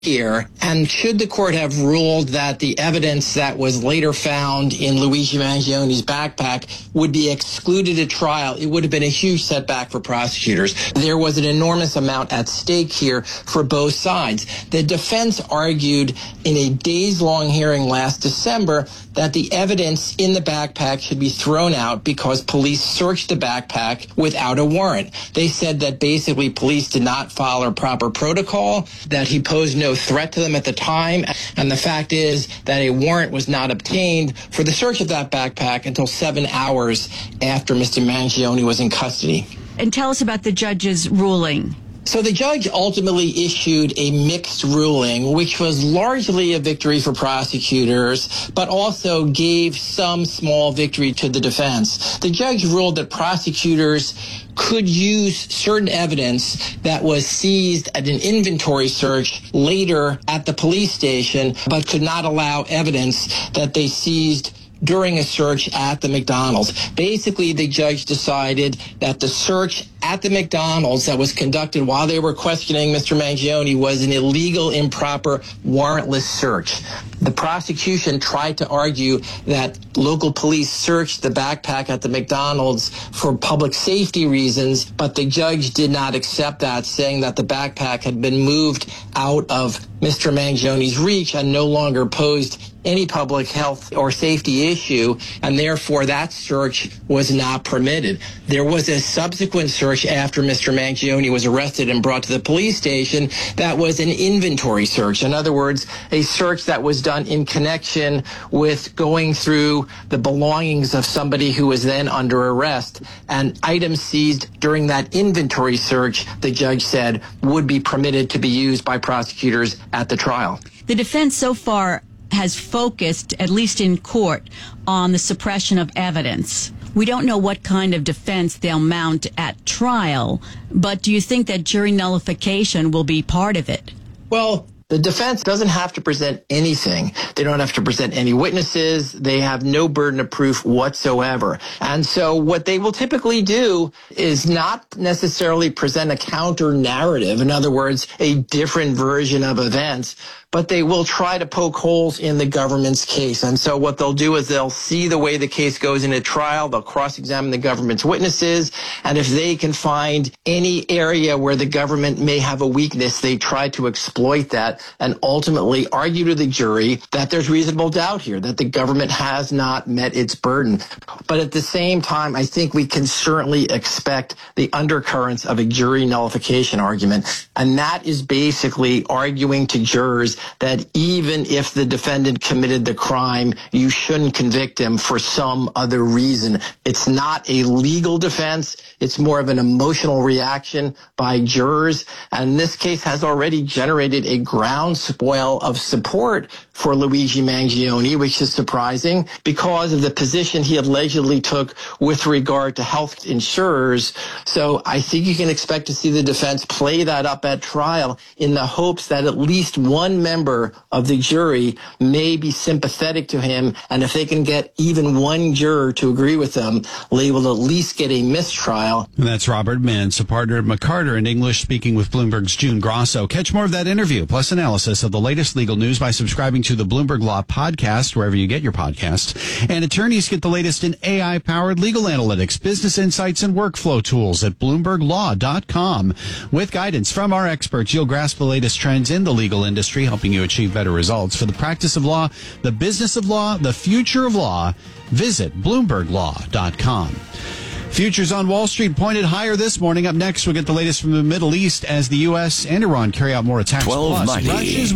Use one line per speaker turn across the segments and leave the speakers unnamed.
here, and should the court have ruled that the evidence that was later found in Luigi Mangioni's backpack would be excluded at trial, it would have been a huge setback for prosecutors. There was an enormous amount at stake here for both sides. The defense argued in a days-long hearing last December that the evidence in the backpack should be thrown out because police searched the backpack without a warrant. They said that basically police did not follow proper protocol, that he posed no threat to them at the time, and the fact is that a warrant was not obtained for the search of that backpack until 7 hours after Mr. Mangioni was in custody.
And tell us about the judge's ruling.
So the judge ultimately issued a mixed ruling, which was largely a victory for prosecutors, but also gave some small victory to the defense. The judge ruled that prosecutors could use certain evidence that was seized at an inventory search later at the police station, but could not allow evidence that they seized during a search at the McDonald's. Basically, the judge decided that the search at the McDonald's that was conducted while they were questioning Mr. Mangioni was an illegal, improper, warrantless search. The prosecution tried to argue that local police searched the backpack at the McDonald's for public safety reasons, but the judge did not accept that, saying that the backpack had been moved out of Mr. Mangioni's reach and no longer posed any public health or safety issue, and therefore that search was not permitted. There was a subsequent search after Mr. Mangioni was arrested and brought to the police station that was an inventory search. In other words, a search that was done in connection with going through the belongings of somebody who was then under arrest, and items seized during that inventory search, the judge said, would be permitted to be used by prosecutors at the trial.
The defense so far has focused, at least in court, on the suppression of evidence. We don't know what kind of defense they'll mount at trial, but do you think that jury nullification will be part of it?
Well, the defense doesn't have to present anything. They don't have to present any witnesses. They have no burden of proof whatsoever. And so what they will typically do is not necessarily present a counter narrative. In other words, a different version of events, but they will try to poke holes in the government's case. And so what they'll do is they'll see the way the case goes in a trial, they'll cross-examine the government's witnesses, and if they can find any area where the government may have a weakness, they try to exploit that and ultimately argue to the jury that there's reasonable doubt here, that the government has not met its burden. But at the same time, I think we can certainly expect the undercurrents of a jury nullification argument, and that is basically arguing to jurors that even if the defendant committed the crime, you shouldn't convict him for some other reason. It's not a legal defense. It's more of an emotional reaction by jurors. And this case has already generated a groundswell of support for Luigi Mangioni, which is surprising because of the position he allegedly took with regard to health insurers. So I think you can expect to see the defense play that up at trial in the hopes that at least one member of the jury may be sympathetic to him, and if they can get even one juror to agree with them, they will at least get a mistrial.
And that's Robert Mintz, a partner at McCarter in English, speaking with Bloomberg's June Grosso. Catch more of that interview, plus analysis of the latest legal news by subscribing to the Bloomberg Law Podcast, wherever you get your podcasts. And attorneys get the latest in AI-powered legal analytics, business insights, and workflow tools at BloombergLaw.com. With guidance from our experts, you'll grasp the latest trends in the legal industry, helping you achieve better results. For the practice of law, the business of law, the future of law, visit BloombergLaw.com. Futures on Wall Street pointed higher this morning. Up next, we'll get the latest from the Middle East as the U.S. and Iran carry out more attacks.
1290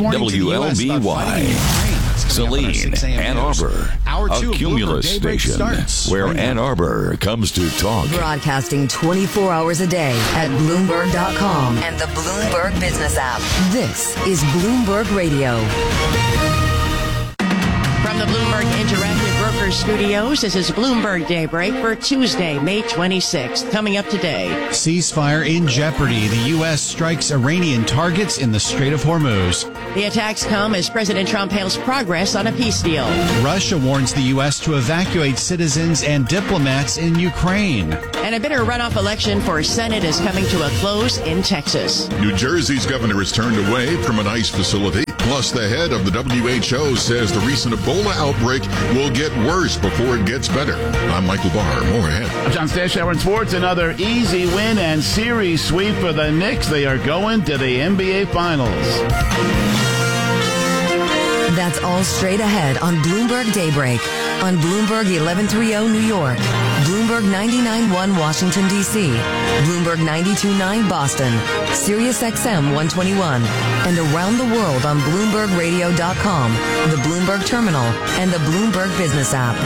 WLBY. Saline, Ann Arbor, a Cumulus station where Ann Arbor comes to talk.
Broadcasting 24 hours a day at Bloomberg.com and the Bloomberg Business app. This is Bloomberg Radio.
From
From the Bloomberg Interactive Brokers Studios, this is Bloomberg Daybreak for Tuesday, May 26th. Coming up today.
Ceasefire in jeopardy. The U.S. strikes Iranian targets in the Strait of Hormuz.
The attacks come as President Trump hails progress on a peace deal.
Russia warns the U.S. to evacuate citizens and diplomats in Ukraine.
And a bitter runoff election for Senate is coming to a close in Texas.
New Jersey's governor has turned away from an ICE facility. Plus, the head of the WHO says the recent Ebola outbreak will get worse before it gets better. I'm Michael Barr. More ahead.
I'm John Stashower in sports. Another easy win and series sweep for the Knicks. They are going to the NBA Finals.
That's all straight ahead on Bloomberg Daybreak. On Bloomberg 1130 New York, Bloomberg 99.1 Washington, D.C., Bloomberg 92.9 Boston, Sirius XM 121, and around the world on BloombergRadio.com, the Bloomberg Terminal, and the Bloomberg Business app.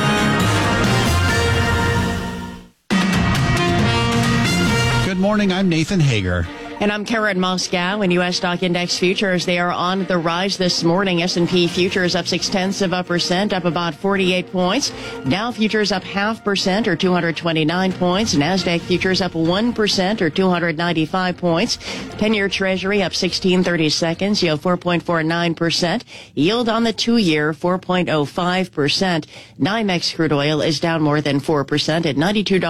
Good morning, I'm Nathan Hager.
And I'm Karen Moscow. In U.S. stock index futures, they are on the rise this morning. S&P futures up 0.6%, up about 48 points. Dow futures up 0.5% or 229 points. NASDAQ futures up 1% or 295 points. 10-year Treasury up 16/32, yield 4.49%. Yield on the 2-year 4.05%. NYMEX crude oil is down more than 4% at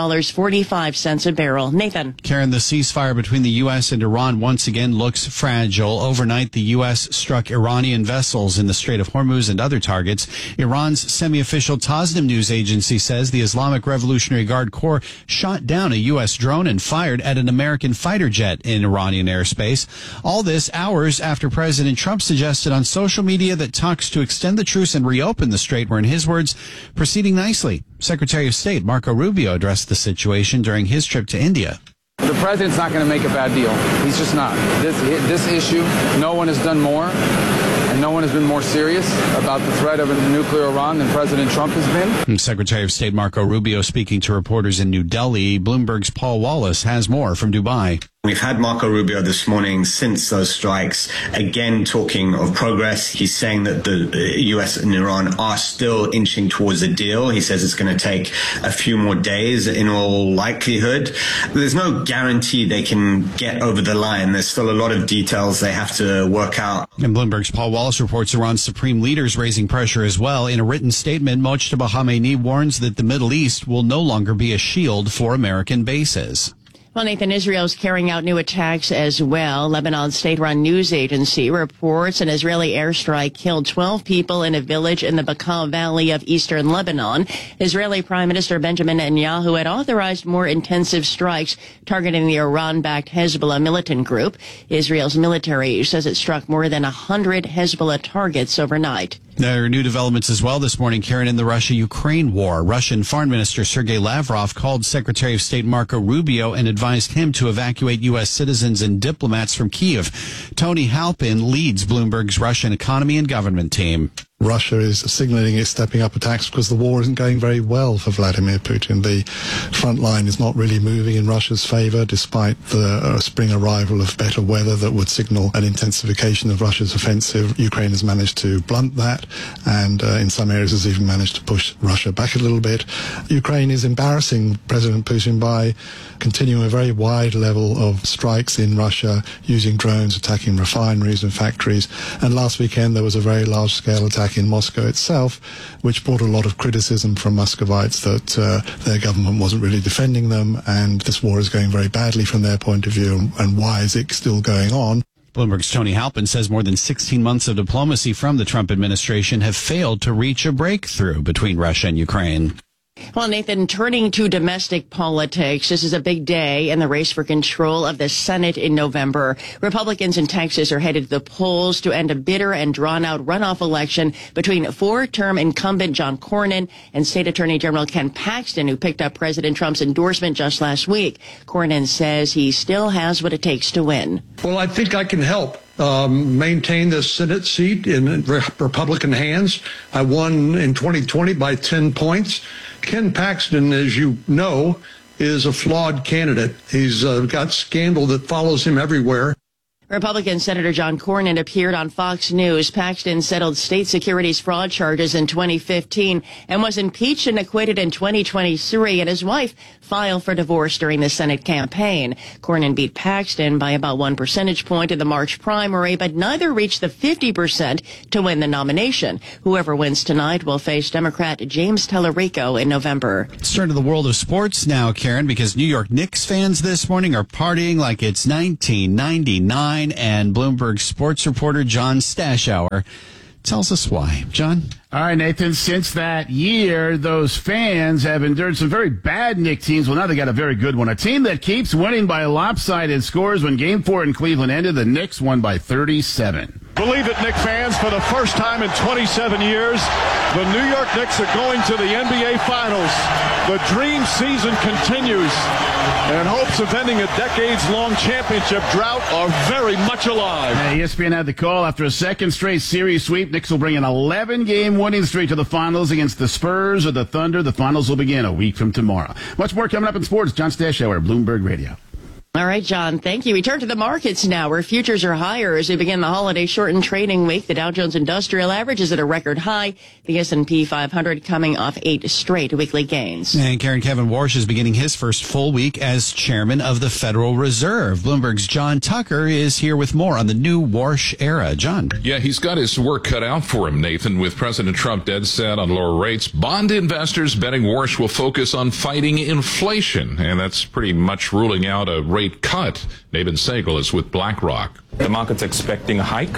$92.45 a barrel. Nathan.
Karen, the ceasefire between the U.S. and Iran once again looks fragile. Overnight, the U.S. struck Iranian vessels in the Strait of Hormuz and other targets. Iran's semi-official Tasnim news agency says the Islamic Revolutionary Guard Corps shot down a U.S. drone and fired at an American fighter jet in Iranian airspace. All this hours after President Trump suggested on social media that talks to extend the truce and reopen the strait were, in his words, proceeding nicely. Secretary of State Marco Rubio addressed the situation during his trip to India.
The president's not going to make a bad deal. He's just not. This issue, no one has done more, and no one has been more serious about the threat of a nuclear Iran than President Trump has been.
And Secretary of State Marco Rubio speaking to reporters in New Delhi. Bloomberg's Paul Wallace has more from Dubai.
We've had Marco Rubio this morning since those strikes, again talking of progress. He's saying that the U.S. and Iran are still inching towards a deal. He says it's going to take a few more days in all likelihood. There's no guarantee they can get over the line. There's still a lot of details they have to work out.
And Bloomberg's Paul Wallace reports Iran's supreme leaders raising pressure as well. In a written statement, Mojtaba Khamenei warns that the Middle East will no longer be a shield for American bases.
Well, Nathan, Israel's carrying out new attacks as well. Lebanon's state-run news agency reports an Israeli airstrike killed 12 people in a village in the Bekaa Valley of eastern Lebanon. Israeli Prime Minister Benjamin Netanyahu had authorized more intensive strikes targeting the Iran-backed Hezbollah militant group. Israel's military says it struck more than 100 Hezbollah targets overnight.
There are new developments as well this morning, Karen, in the Russia-Ukraine war. Russian Foreign Minister Sergei Lavrov called Secretary of State Marco Rubio and advised him to evacuate U.S. citizens and diplomats from Kyiv. Tony Halpin leads Bloomberg's Russian economy and government team.
Russia is signaling it's stepping up attacks because the war isn't going very well for Vladimir Putin. The front line is not really moving in Russia's favor, despite the spring arrival of better weather that would signal an intensification of Russia's offensive. Ukraine has managed to blunt that, and in some areas has even managed to push Russia back a little bit. Ukraine is embarrassing President Putin by continuing a very wide level of strikes in Russia, using drones, attacking refineries and factories. And last weekend there was a very large-scale attack in Moscow itself, which brought a lot of criticism from Muscovites that their government wasn't really defending them, and this war is going very badly from their point of view, and why is it still going on?
Bloomberg's Tony Halpin says more than 16 months of diplomacy from the Trump administration have failed to reach a breakthrough between Russia and Ukraine.
Well, Nathan, turning to domestic politics, this is a big day in the race for control of the Senate in November. Republicans in Texas are headed to the polls to end a bitter and drawn-out runoff election between four-term incumbent John Cornyn and State Attorney General Ken Paxton, who picked up President Trump's endorsement just last week. Cornyn says he still has what it takes to win.
Well, I think I can help maintain the Senate seat in Republican hands. I won in 2020 by 10 points. Ken Paxton, as you know, is a flawed candidate. He's got scandal that follows him everywhere.
Republican Senator John Cornyn appeared on Fox News. Paxton settled state securities fraud charges in 2015 and was impeached and acquitted in 2023, and his wife filed for divorce during the Senate campaign. Cornyn beat Paxton by about 1 percentage point in the March primary, but neither reached the 50% to win the nomination. Whoever wins tonight will face Democrat James Tallarico in November.
Let's turn to the world of sports now, Karen, because New York Knicks fans this morning are partying like it's 1999. And Bloomberg sports reporter John Stashower tells us why. John?
All right, Nathan, since that year, those fans have endured some very bad Knicks teams. Well, now they got a very good one. A team that keeps winning by lopsided scores. When Game 4 in Cleveland ended, the Knicks won by 37.
Believe it, Knicks fans, for the first time in 27 years, the New York Knicks are going to the NBA Finals. The dream season continues, and hopes of ending a decades-long championship drought are very much alive.
ESPN had the call after a second straight series sweep. Knicks will bring an 11-game winning streak to the finals against the Spurs or the Thunder. The finals will begin a week from tomorrow. Much more coming up in sports. John Stashower, Bloomberg Radio.
All right, John, thank you. We turn to the markets now, where futures are higher as we begin the holiday-shortened trading week. The Dow Jones Industrial Average is at a record high. The S&P 500 coming off 8 straight weekly gains.
And Kevin Warsh is beginning his first full week as chairman of the Federal Reserve. Bloomberg's John Tucker is here with more on the new Warsh era. John?
Yeah, he's got his work cut out for him, Nathan, with President Trump dead set on lower rates. Bond investors betting Warsh will focus on fighting inflation, and that's pretty much ruling out a rate cut. Nabin Segal is with BlackRock.
The market's expecting a hike.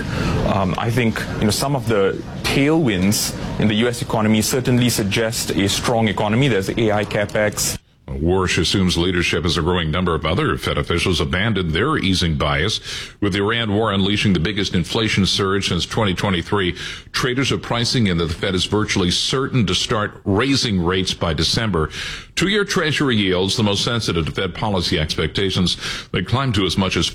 I think some of the tailwinds in the U.S. economy certainly suggest a strong economy. There's AI capex.
Warsh assumes leadership as a growing number of other Fed officials abandoned their easing bias. With the Iran war unleashing the biggest inflation surge since 2023, traders are pricing in that the Fed is virtually certain to start raising rates by December. 2-year Treasury yields, the most sensitive to Fed policy expectations, they climbed to as much as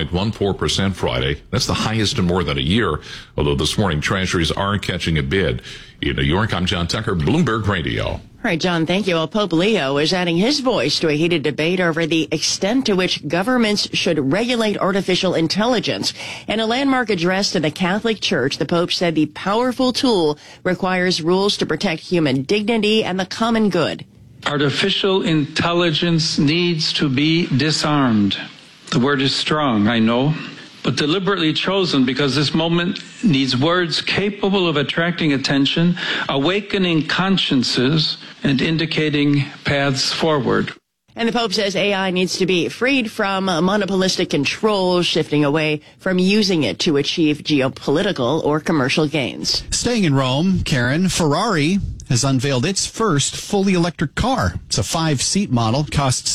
4.14% Friday. That's the highest in more than a year, although this morning Treasuries are catching a bid. In New York, I'm John Tucker, Bloomberg Radio.
All right, John, thank you. Well, Pope Leo is adding his voice to a heated debate over the extent to which governments should regulate artificial intelligence. In a landmark address to the Catholic Church, the Pope said the powerful tool requires rules to protect human dignity and the common good.
Artificial intelligence needs to be disarmed. The word is strong, I know, but deliberately chosen because this moment needs words capable of attracting attention, awakening consciences, and indicating paths forward.
And the Pope says AI needs to be freed from monopolistic control, shifting away from using it to achieve geopolitical or commercial gains.
Staying in Rome, Karen, Ferrari has unveiled its first fully electric car. It's a 5-seat model, costs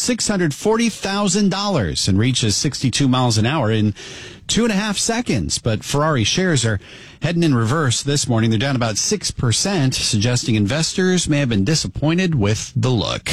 $640,000 and reaches 62 miles an hour in 2.5 seconds. But Ferrari shares are heading in reverse this morning. They're down about 6%, suggesting investors may have been disappointed with the look.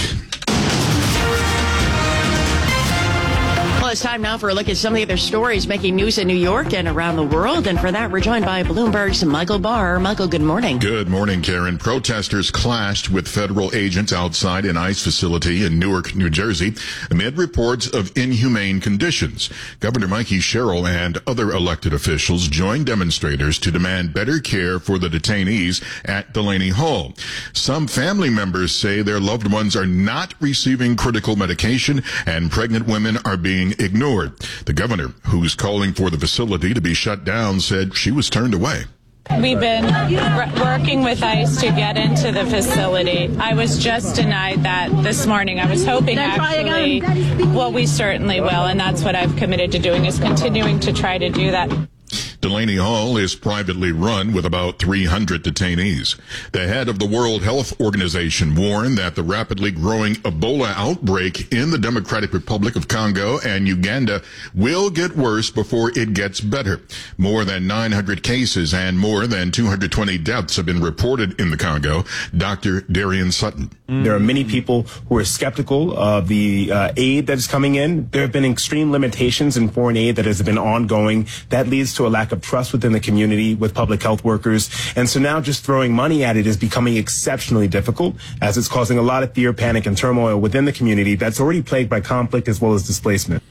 Well, it's time now for a look at some of the other stories making news in New York and around the world. And for that, we're joined by Bloomberg's Michael Barr. Michael, good morning.
Good morning, Karen. Protesters clashed with federal agents outside an ICE facility in Newark, New Jersey, amid reports of inhumane conditions. Governor Mikey Sherrill and other elected officials joined demonstrators to demand better care for the detainees at Delaney Hall. Some family members say their loved ones are not receiving critical medication and pregnant women are being ignored. The governor, who's calling for the facility to be shut down, said she was turned away.
We've been working with ICE to get into the facility. I was just denied that this morning. I was hoping actually, well, we certainly will, and that's what I've committed to doing, is continuing to try to do that.
Delaney Hall is privately run with about 300 detainees. The head of the World Health Organization warned that the rapidly growing Ebola outbreak in the Democratic Republic of Congo and Uganda will get worse before it gets better. More than 900 cases and more than 220 deaths have been reported in the Congo. Dr. Darian Sutton.
There are many people who are skeptical of the aid that is coming in. There have been extreme limitations in foreign aid that has been ongoing. That leads to a lack of trust within the community with public health workers. And so now just throwing money at it is becoming exceptionally difficult, as it's causing a lot of fear, panic, and turmoil within the community that's already plagued by conflict as well as displacement.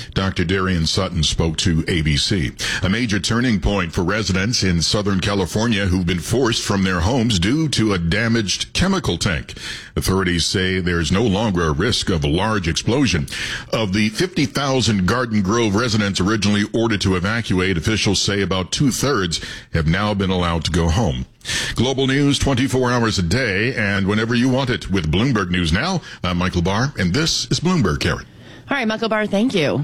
Dr. Darian Sutton spoke to ABC. A major turning point for residents in Southern California who've been forced from their homes due to a damaged chemical tank. Authorities say there's no longer a risk of a large explosion. Of the 50,000 Garden Grove residents originally ordered to evacuate, officials say about 2/3 have now been allowed to go home. Global news 24 hours a day and whenever you want it with Bloomberg News Now. I'm Michael Barr, and this is Bloomberg, Karen.
All right, Michael Barr, thank you.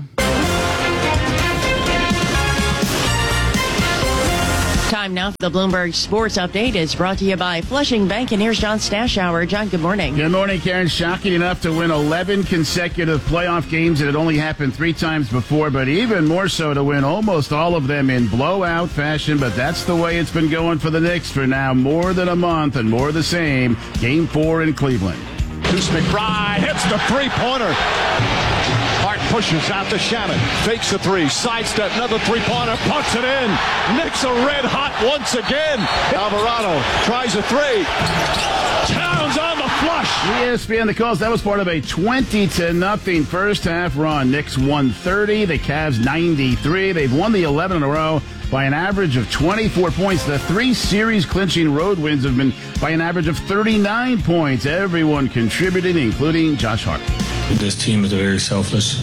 Time now for the Bloomberg Sports Update is brought to you by Flushing Bank, and here's John Stashower. John, good morning.
Good morning, Karen. Shocking enough to win 11 consecutive playoff games. It had only happened 3 times before, but even more so to win almost all of them in blowout fashion. But that's the way it's been going for the Knicks for now more than a month, and more of the same. Game 4 in Cleveland.
Deuce McBride hits the three-pointer. Hart pushes out to Shannon. Fakes the three. Sidestep. Another three-pointer. Puts it in. Knicks are red hot once again. Alvarado tries a three. Towns on the flush.
ESPN, the calls. That was part of a 20-0 first half run. Knicks won 30. The Cavs 93. They've won the 11 in a row by an average of 24 points. The 3 series-clinching road wins have been by an average of 39 points. Everyone contributed, including Josh Hart.
This team is a very selfless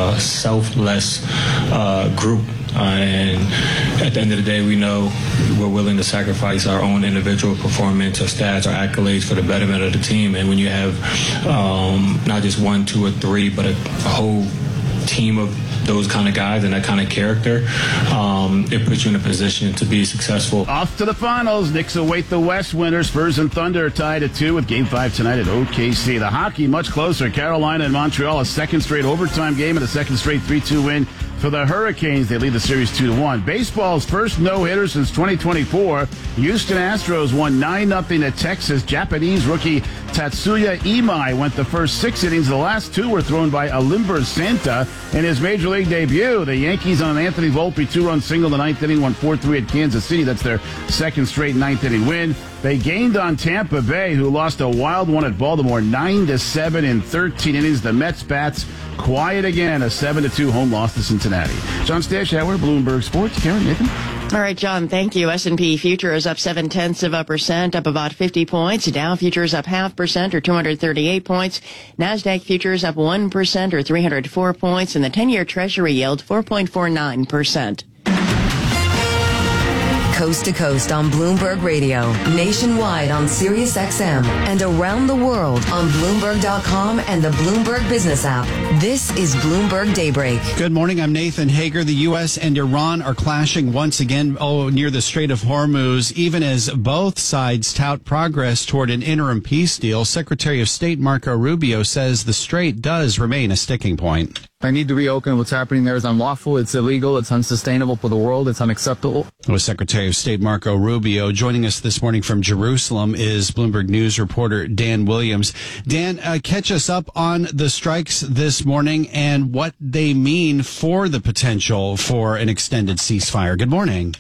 group. And at the end of the day, we know we're willing to sacrifice our own individual performance, our stats, our accolades for the betterment of the team. And when you have not just 1, 2, or 3, but a whole team of those kind of guys and that kind of character, it puts you in a position to be successful.
Off to the finals. Knicks await the West winners. Spurs and Thunder are tied at 2 with Game 5 tonight at OKC. The hockey much closer. Carolina and Montreal, a second straight overtime game and a second straight 3-2 win for the Hurricanes. They lead the series 2-1. Baseball's first no-hitter since 2024. Houston Astros won 9-0 at Texas. Japanese rookie Tatsuya Imai went the first 6 innings. The last 2 were thrown by Alimber Santa in his Major League debut. The Yankees on an Anthony Volpe 2-run single in the 9th inning won 4-3 at Kansas City. That's their second straight 9th inning win. They gained on Tampa Bay, who lost a wild one at Baltimore 9-7 in 13 innings. The Mets bats quiet again, a 7-2 home loss to Cincinnati. John Stashower, Bloomberg Sports. Karen, Nathan.
All right, John, thank you. S&P future is up 0.7%, up about 50 points. Dow futures up 0.5% or 238 points. NASDAQ futures up 1% or 304 points. And the 10-year Treasury yield 4.49%.
Coast to coast on Bloomberg Radio, nationwide on Sirius XM, and around the world on Bloomberg.com and the Bloomberg Business app. This is Bloomberg Daybreak.
Good morning. I'm Nathan Hager. The U.S. and Iran are clashing once again near the Strait of Hormuz, even as both sides tout progress toward an interim peace deal. Secretary of State Marco Rubio says the strait does remain a sticking point.
I need to reopen. What's happening there is unlawful. It's illegal. It's unsustainable for the world. It's unacceptable.
With Secretary of State Marco Rubio. Joining us this morning from Jerusalem is Bloomberg News reporter Dan Williams. Dan, catch us up on the strikes this morning and what they mean for the potential for an extended ceasefire. Good morning.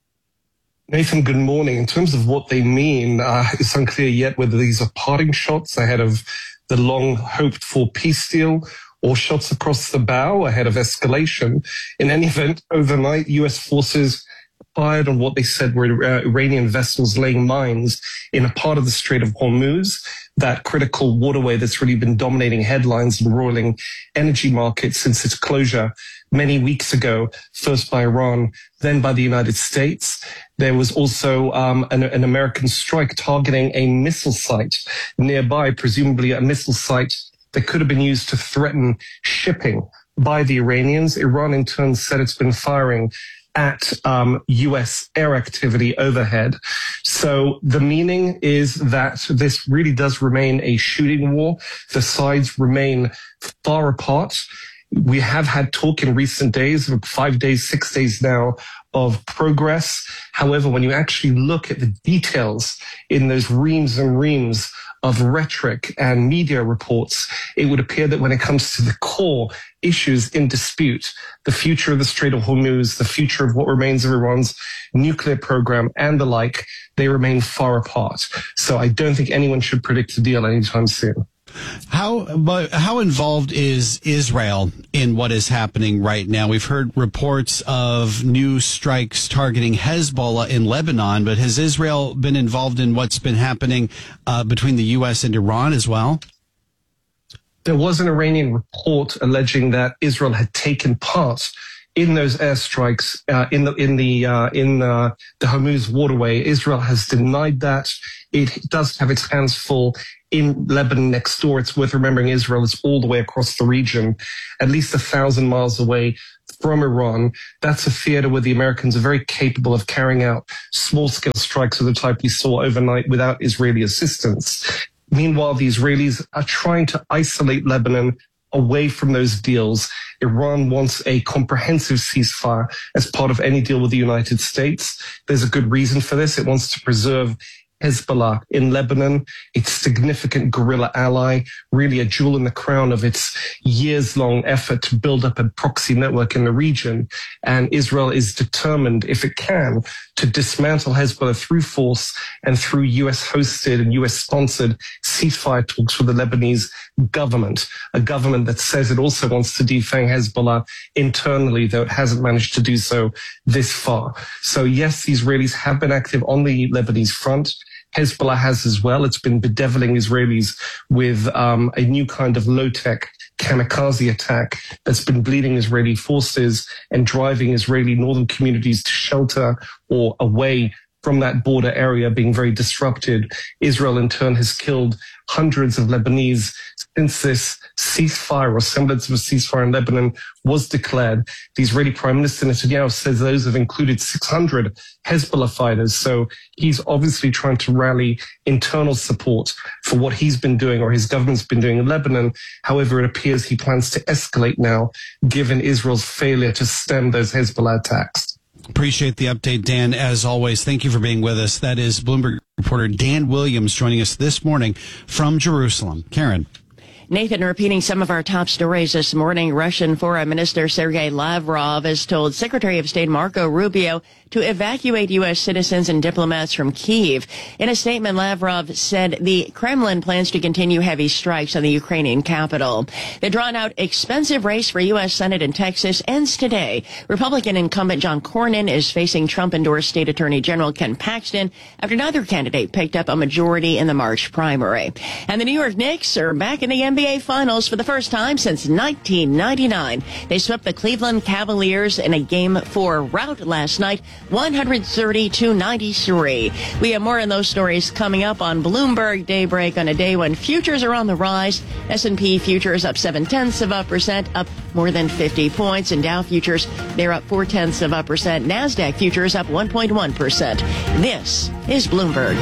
Nathan, good morning. In terms of what they mean, it's unclear yet whether these are parting shots ahead of the long-hoped-for peace deal or shots across the bow ahead of escalation. In any event, overnight, U.S. forces fired on what they said were Iranian vessels laying mines in a part of the Strait of Hormuz, that critical waterway that's really been dominating headlines and roiling energy markets since its closure many weeks ago, first by Iran, then by the United States. There was also an American strike targeting a missile site nearby, presumably a missile site that could have been used to threaten shipping by the Iranians. Iran, in turn, said it's been firing at U.S. air activity overhead. So the meaning is that this really does remain a shooting war. The sides remain far apart. We have had talk in recent days, 5 days, 6 days now, of progress. However, when you actually look at the details in those reams and reams of rhetoric and media reports, it would appear that when it comes to the core issues in dispute, the future of the Strait of Hormuz, the future of what remains of Iran's nuclear program and the like, they remain far apart. So I don't think anyone should predict a deal anytime soon.
How involved is Israel in what is happening right now? We've heard reports of new strikes targeting Hezbollah in Lebanon, but has Israel been involved in what's been happening between the U.S. and Iran as well?
There was an Iranian report alleging that Israel had taken part in those airstrikes in the Hormuz waterway. Israel has denied that. It does have its hands full in Lebanon next door. It's worth remembering Israel is all the way across the region, at least 1,000 miles away from Iran. That's a theater where the Americans are very capable of carrying out small-scale strikes of the type we saw overnight without Israeli assistance. Meanwhile, the Israelis are trying to isolate Lebanon away from those deals. Iran wants a comprehensive ceasefire as part of any deal with the United States. There's a good reason for this. It wants to preserve Hezbollah in Lebanon, its significant guerrilla ally, really a jewel in the crown of its years-long effort to build up a proxy network in the region. And Israel is determined, if it can, to dismantle Hezbollah through force and through U.S.-hosted and U.S.-sponsored ceasefire talks with the Lebanese government, a government that says it also wants to defang Hezbollah internally, though it hasn't managed to do so this far. So yes, the Israelis have been active on the Lebanese front. Hezbollah has as well. It's been bedeviling Israelis with a new kind of low-tech kamikaze attack that's been bleeding Israeli forces and driving Israeli northern communities to shelter or away from that border area, being very disrupted. Israel, in turn, has killed hundreds of Lebanese since this ceasefire or semblance of a ceasefire in Lebanon was declared. The Israeli Prime Minister Netanyahu says those have included 600 Hezbollah fighters. So he's obviously trying to rally internal support for what he's been doing or his government's been doing in Lebanon. However, it appears he plans to escalate now, given Israel's failure to stem those Hezbollah attacks.
Appreciate the update, Dan. As always, thank you for being with us. That is Bloomberg reporter Dan Williams joining us this morning from Jerusalem. Karen.
Nathan, repeating some of our top stories this morning, Russian Foreign Minister Sergei Lavrov has told Secretary of State Marco Rubio to evacuate U.S. citizens and diplomats from Kyiv. In a statement, Lavrov said the Kremlin plans to continue heavy strikes on the Ukrainian capital. The drawn-out, expensive race for U.S. Senate in Texas ends today. Republican incumbent John Cornyn is facing Trump-endorsed State Attorney General Ken Paxton after neither candidate picked up a majority in the March primary. And the New York Knicks are back in the NBA Finals for the first time since 1999. They swept the Cleveland Cavaliers in a Game 4 rout last night, 130-93. We have more on those stories coming up on Bloomberg Daybreak on a day when futures are on the rise. S&P futures up 0.7%, up more than 50 points. And Dow futures, they're up 0.4%. NASDAQ futures up 1.1%. This is Bloomberg.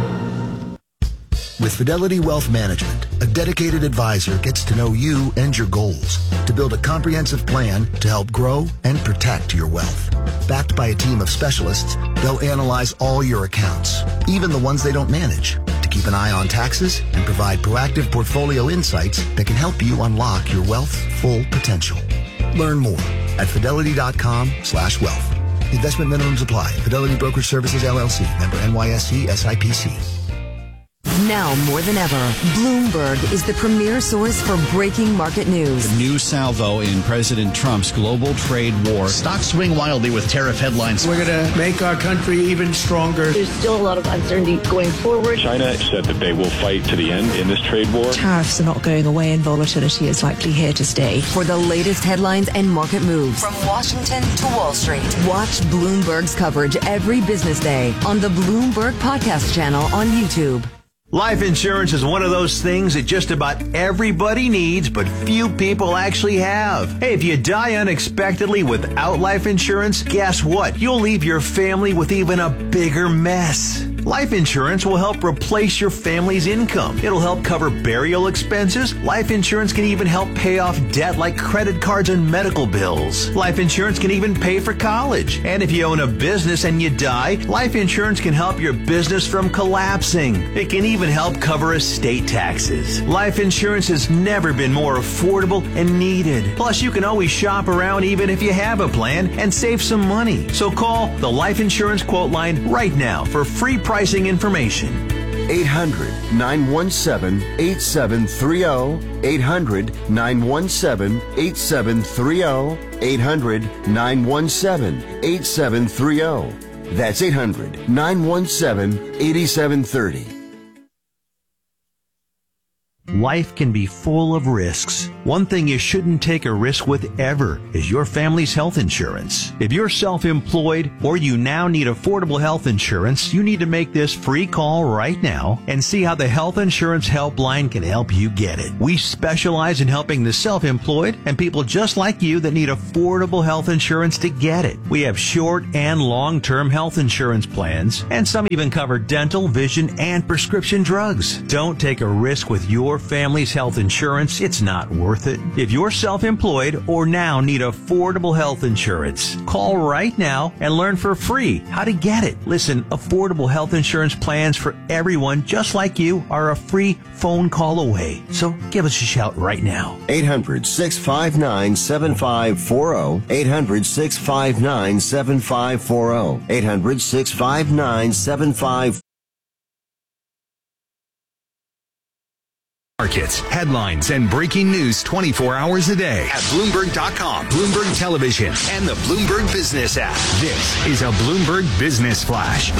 With Fidelity Wealth Management, a dedicated advisor gets to know you and your goals to build a comprehensive plan to help grow and protect your wealth. Backed by a team of specialists, they'll analyze all your accounts, even the ones they don't manage, to keep an eye on taxes and provide proactive portfolio insights that can help you unlock your wealth's full potential. Learn more at fidelity.com/wealth. Investment minimums apply. Fidelity Brokerage Services, LLC. Member NYSE SIPC.
Now more than ever, Bloomberg is the premier source for breaking market news.
The new salvo in President Trump's global trade war.
Stocks swing wildly with tariff headlines. We're going to make our country even stronger.
There's still a lot of uncertainty going forward.
China said that they will fight to the end in this trade war.
Tariffs are not going away and volatility is likely here to stay.
For the latest headlines and market moves from Washington to Wall Street, watch Bloomberg's coverage every business day on the Bloomberg Podcast channel on YouTube.
Life insurance is one of those things that just about everybody needs, but few people actually have. Hey, if you die unexpectedly without life insurance, guess what? You'll leave your family with even a bigger mess. Life insurance will help replace your family's income. It'll help cover burial expenses. Life insurance can even help pay off debt like credit cards and medical bills. Life insurance can even pay for college. And if you own a business and you die, life insurance can help your business from collapsing. It can even help cover estate taxes. Life insurance has never been more affordable and needed. Plus, you can always shop around even if you have a plan and save some money. So call the Life Insurance Quote Line right now for free pricing information.
800-917-8730. 800-917-8730. 800-917-8730. That's 800-917-8730.
Life can be full of risks. One thing you shouldn't take a risk with ever is your family's health insurance. If you're self-employed or you now need affordable health insurance, you need to make this free call right now and see how the Health Insurance Helpline can help you get it. We specialize in helping the self-employed and people just like you that need affordable health insurance to get it. We have short and long-term health insurance plans, and some even cover dental, vision, and prescription drugs. Don't take a risk with your family's health insurance. It's not worth it. If you're self-employed or now need affordable health insurance, call right now and learn for free how to get it. Listen, affordable health insurance plans for everyone just like you are a free phone call away. So give us a shout right now.
800-659-7540. 800-659-7540. 800-659-7540.
Markets, headlines, and breaking news 24 hours a day at Bloomberg.com, Bloomberg Television, and the Bloomberg Business app. This is a Bloomberg Business Flash.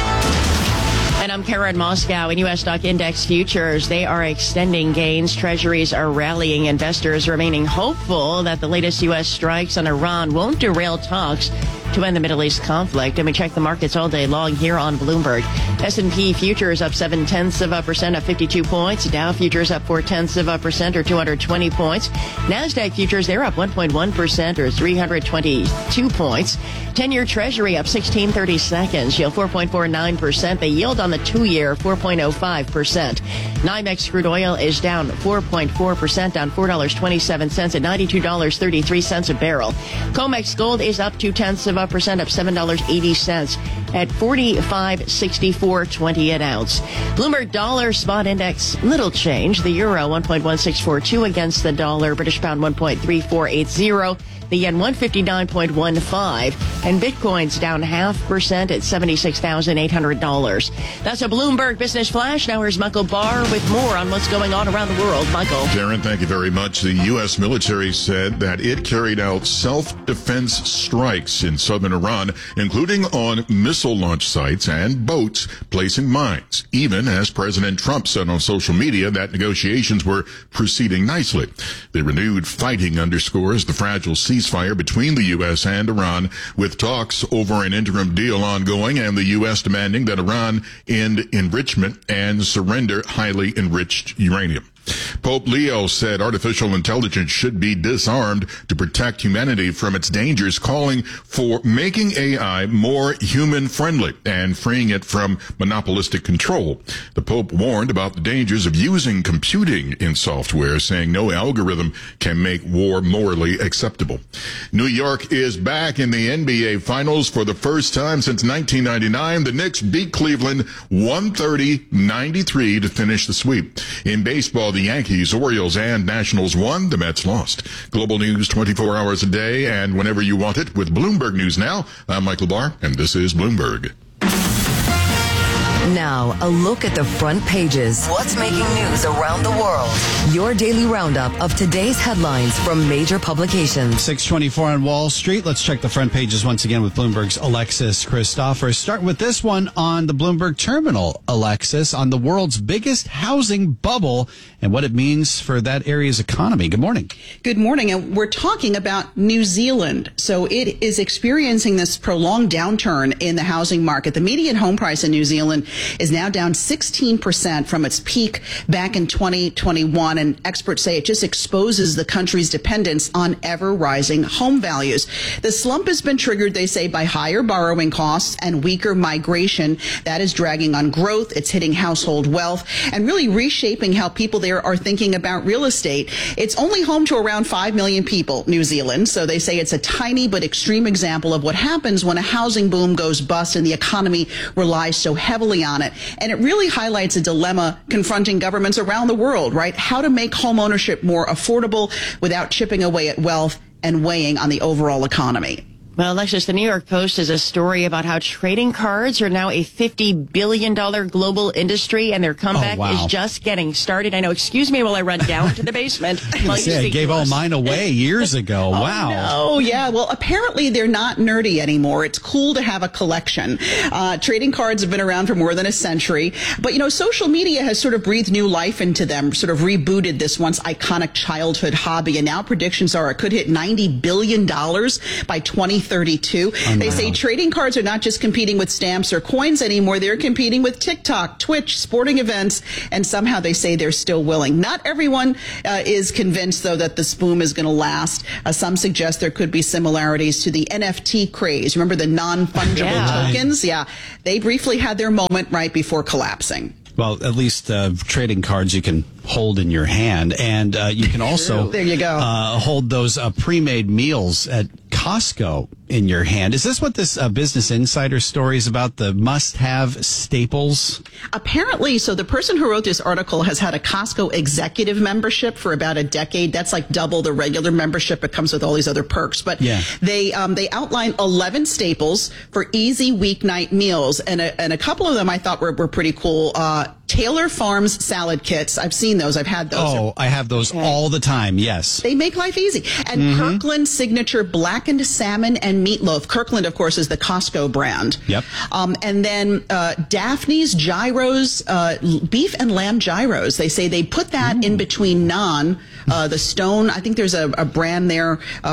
And I'm Karen Moscow. In U.S. stock index futures, they are extending gains. Treasuries are rallying. Investors remaining hopeful that the latest U.S. strikes on Iran won't derail talks to end the Middle East conflict. And we check the markets all day long here on Bloomberg. S&P futures up 0.7% at 52 points. Dow futures up 0.4% or 220 points. NASDAQ futures, they're up 1.1% or 322 points. 10-year Treasury up 16/32. Yield 4.49%. The yield on the 2-year 4.05%. NYMEX crude oil is down 4.4%, down $4.27 at $92.33 a barrel. COMEX gold is up 0.2%, up $7.80 at $45.64.20 an ounce. Bloomberg dollar spot index, little change. The euro 1.1642 against the dollar. British pound 1.3480. The yen 159.15, and Bitcoin's down 0.5% at $76,800. That's a Bloomberg Business Flash. Now here's Michael Barr with more on what's going on around the world. Michael.
Karen, thank you very much. The U.S. military said that it carried out self-defense strikes in southern Iran, including on missile launch sites and boats placing mines, even as President Trump said on social media that negotiations were proceeding nicely. The renewed fighting underscores the fragile ceasefire between the U.S. and Iran, with talks over an interim deal ongoing and the U.S. demanding that Iran end enrichment and surrender highly enriched uranium. Pope Leo said artificial intelligence should be disarmed to protect humanity from its dangers, calling for making AI more human-friendly and freeing it from monopolistic control. The Pope warned about the dangers of using computing in software, saying no algorithm can make war morally acceptable. New York is back in the NBA Finals for the first time since 1999. The Knicks beat Cleveland 130-93 to finish the sweep. In baseball, the Yankees, Orioles, and Nationals won. The Mets lost. Global news 24 hours a day and whenever you want it with Bloomberg News Now. I'm Michael Barr, and this is Bloomberg.
Now, a look at the front pages. What's making news around the world? Your daily roundup of today's headlines from major publications.
624 on Wall Street. Let's check the front pages once again with Bloomberg's Alexis Christophers. Start with this one on the Bloomberg Terminal, Alexis, on the world's biggest housing bubble and what it means for that area's economy. Good morning.
Good morning. And we're talking about New Zealand. So it is experiencing this prolonged downturn in the housing market. The median home price in New Zealand is now down 16% from its peak back in 2021. And experts say it just exposes the country's dependence on ever-rising home values. The slump has been triggered, they say, by higher borrowing costs and weaker migration. That is dragging on growth. It's hitting household wealth and really reshaping how people there are thinking about real estate. It's only home to around 5 million people, New Zealand. So they say it's a tiny but extreme example of what happens when a housing boom goes bust and the economy relies so heavily on it. And it really highlights a dilemma confronting governments around the world, right? How to make home ownership more affordable without chipping away at wealth and weighing on the overall economy.
Well, Alexis, the New York Post has a story about how trading cards are now a $50 billion global industry, and their comeback is just getting started. I know. Excuse me while I run down to the basement.
I gave all mine away years ago. Wow.
Oh, yeah. Well, apparently they're not nerdy anymore. It's cool to have a collection. Trading cards have been around for more than a century. But, social media has sort of breathed new life into them, sort of rebooted this once iconic childhood hobby. And now predictions are it could hit $90 billion by 2032. They say trading cards are not just competing with stamps or coins anymore. They're competing with TikTok, Twitch, sporting events, and somehow they say they're still willing. Not everyone is convinced, though, that this boom is going to last. Some suggest there could be similarities to the NFT craze. Remember the non-fungible tokens? Yeah. They briefly had their moment right before collapsing.
Well, at least trading cards you can hold in your hand, and you can also
there you go.
Hold those pre-made meals at Costco in your hand. Is this what this Business Insider story is about, the must-have staples?
Apparently, so the person who wrote this article has had a Costco executive membership for about a decade. That's like double the regular membership. It comes with all these other perks. But they outline 11 staples for easy weeknight meals, and a couple of them I thought were pretty cool. Taylor Farms salad kits. I've seen those. I've had those.
Oh, I have those all the time. Yes.
They make life easy. And Kirkland signature blackened salmon and meatloaf. Kirkland, of course, is the Costco brand.
Yep.
And then Daphne's gyros, beef and lamb gyros. They say they put that in between naan, the Stone. I think there's a brand there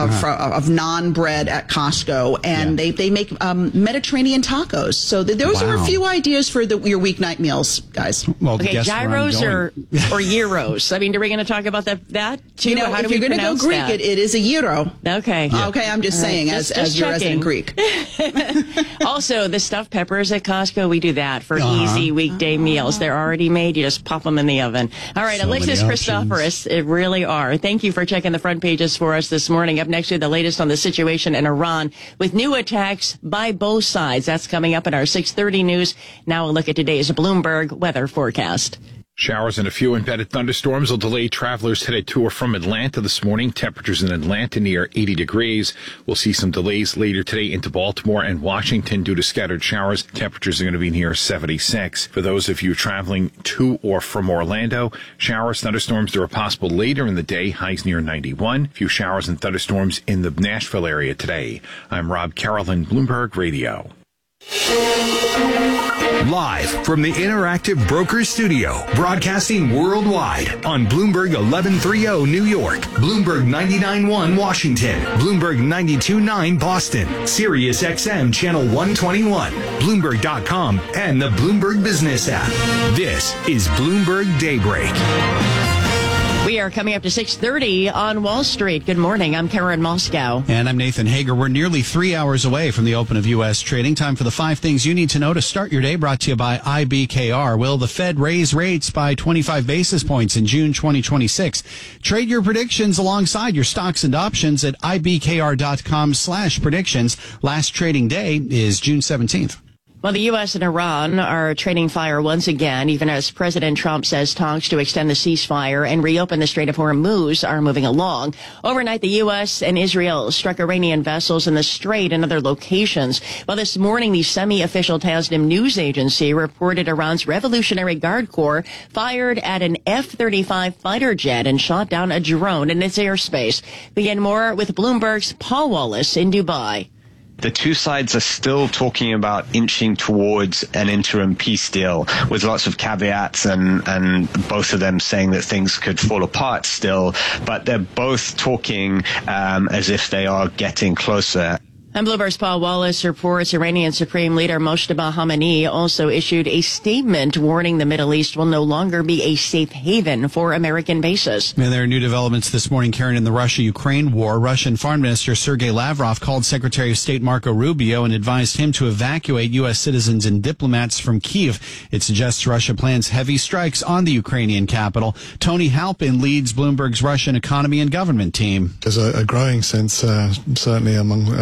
of naan bread at Costco, and they make Mediterranean tacos. So those are a few ideas for your weeknight meals, guys.
Well,
okay, gyros or gyros? I mean, are we going to talk about that too? How do
if you're going to go Greek, it is a gyro.
Okay.
Yeah. Okay, I'm just saying, as your resident Greek.
Also, the stuffed peppers at Costco, we do that for easy weekday meals. They're already made. You just pop them in the oven. All right,
so
Alexis Christoforous, it really are. Thank you for checking the front pages for us this morning. Up next, we have the latest on the situation in Iran with new attacks by both sides. That's coming up in our 6:30 news. Now a look at today's Bloomberg weather forecast.
Showers and a few embedded thunderstorms will delay travelers headed to or from Atlanta this morning. Temperatures in Atlanta near 80 degrees. We'll see some delays later today into Baltimore and Washington due to scattered showers. Temperatures are going to be near 76. For those of you traveling to or from Orlando, showers, thunderstorms, they're possible later in the day. Highs near 91. Few showers and thunderstorms in the Nashville area today. I'm Rob Carolyn, Bloomberg Radio.
Live from the Interactive Brokers Studio, broadcasting worldwide on Bloomberg 1130 New York, Bloomberg 99.1 Washington, Bloomberg 92.9 Boston, Sirius XM Channel 121, Bloomberg.com, and the Bloomberg Business app. This is Bloomberg Daybreak.
We are coming up to 6:30 on Wall Street. Good morning. I'm Karen Moscow.
And I'm Nathan Hager. We're nearly 3 hours away from the open of U.S. trading. Time for the 5 things you need to know to start your day, brought to you by IBKR. Will the Fed raise rates by 25 basis points in June 2026? Trade your predictions alongside your stocks and options at ibkr.com/predictions. Last trading day is June 17th.
Well, the U.S. and Iran are trading fire once again, even as President Trump says talks to extend the ceasefire and reopen the Strait of Hormuz are moving along. Overnight, the U.S. and Israel struck Iranian vessels in the Strait and other locations. Well, this morning, the semi-official Tasnim news agency reported Iran's Revolutionary Guard Corps fired at an F-35 fighter jet and shot down a drone in its airspace. Begin more with Bloomberg's Paul Wallace in Dubai.
The two sides are still talking about inching towards an interim peace deal with lots of caveats and both of them saying that things could fall apart still, but they're both talking as if they are getting closer.
And Bloomberg's Paul Wallace reports Iranian Supreme Leader Moshtaba Khamenei also issued a statement warning the Middle East will no longer be a safe haven for American bases.
And there are new developments this morning, Karen, in the Russia-Ukraine war. Russian Foreign Minister Sergei Lavrov called Secretary of State Marco Rubio and advised him to evacuate U.S. citizens and diplomats from Kyiv. It suggests Russia plans heavy strikes on the Ukrainian capital. Tony Halpin leads Bloomberg's Russian economy and government team.
There's a growing sense, certainly among the Russian